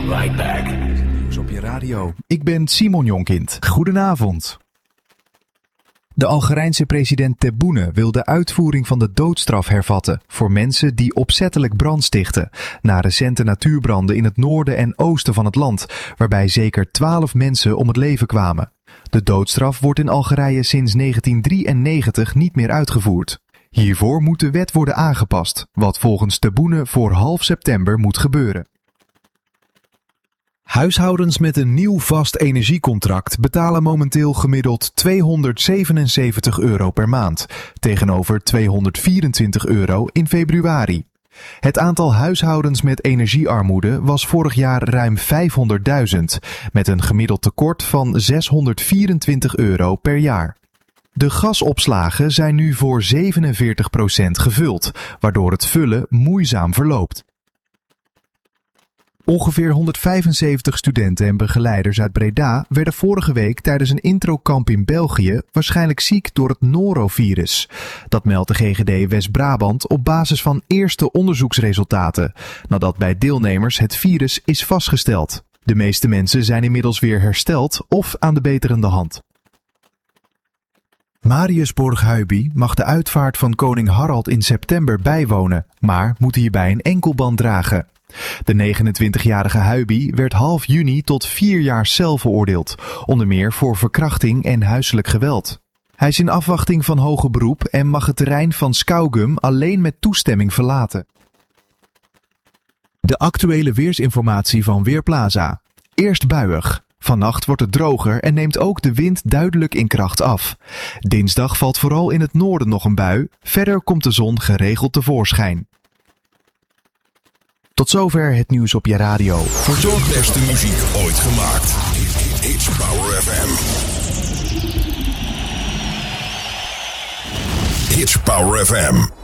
right back. Nieuws op je radio. Ik ben Simon Jonkind. Goedenavond. De Algerijnse president Tebboune wil de uitvoering van de doodstraf hervatten voor mensen die opzettelijk brand stichten na recente natuurbranden in het noorden en oosten van het land, waarbij zeker 12 mensen om het leven kwamen. De doodstraf wordt in Algerije sinds 1993 niet meer uitgevoerd. Hiervoor moet de wet worden aangepast, wat volgens Tebboune voor half september moet gebeuren. Huishoudens met een nieuw vast energiecontract betalen momenteel gemiddeld €277 per maand, tegenover €224 in februari. Het aantal huishoudens met energiearmoede was vorig jaar ruim 500.000, met een gemiddeld tekort van €624 per jaar. De gasopslagen zijn nu voor 47% gevuld, waardoor het vullen moeizaam verloopt. Ongeveer 175 studenten en begeleiders uit Breda werden vorige week tijdens een introkamp in België waarschijnlijk ziek door het norovirus. Dat meldt de GGD West-Brabant op basis van eerste onderzoeksresultaten, nadat bij deelnemers het virus is vastgesteld. De meeste mensen zijn inmiddels weer hersteld of aan de beterende hand. Marius Borghuiby mag de uitvaart van koning Harald in september bijwonen, maar moet hierbij een enkelband dragen. De 29-jarige Huiby werd half juni tot 4 jaar cel veroordeeld, onder meer voor verkrachting en huiselijk geweld. Hij is in afwachting van hoger beroep en mag het terrein van Skaugum alleen met toestemming verlaten. De actuele weersinformatie van Weerplaza. Eerst buiig. Vannacht wordt het droger en neemt ook de wind duidelijk in kracht af. Dinsdag valt vooral in het noorden nog een bui, verder komt de zon geregeld tevoorschijn. Tot zover het nieuws op je radio. De beste muziek ooit gemaakt. It's Power FM. It's Power FM.